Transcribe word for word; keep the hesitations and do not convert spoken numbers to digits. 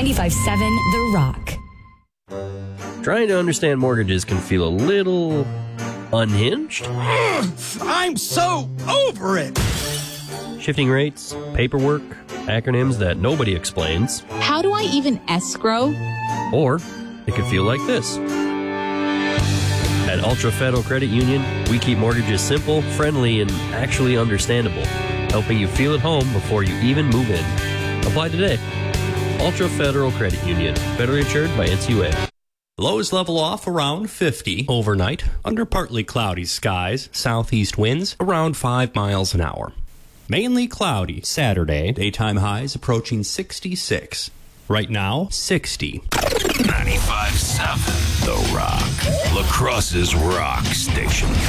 ninety-five point seven The Rock. Trying to understand mortgages can feel a little unhinged. I'm so over it. Shifting rates, paperwork, acronyms that nobody explains. How do I even escrow? Or it could feel like this. At Ultra Federal Credit Union, we keep mortgages simple, friendly, and actually understandable, helping you feel at home before you even move in. Apply today. Ultra Federal Credit Union, federally insured by N C U A. Lows level off around fifty overnight, under partly cloudy skies, southeast winds around five miles an hour. Mainly cloudy Saturday, daytime highs approaching sixty-six. Right now, sixty. ninety-five point seven The Rock, La Crosse's rock station.